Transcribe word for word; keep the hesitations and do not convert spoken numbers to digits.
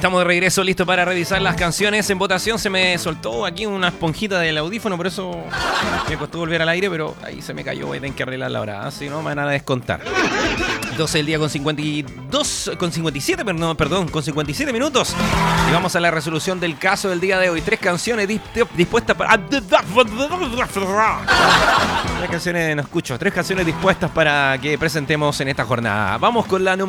Estamos de regreso, listos para revisar las canciones en votación. Se me soltó aquí una esponjita del audífono, por eso me costó volver al aire, pero ahí se me cayó. Voy a tener que arreglarla ahora, así no me van a descontar. doce del día con cincuenta y dos, con cincuenta y siete, perdón, perdón, con cincuenta y siete minutos. Y vamos a la resolución del caso del día de hoy. Tres canciones dis- dispuestas para... Tres canciones, no escucho, tres canciones dispuestas para que presentemos en esta jornada. Vamos con la número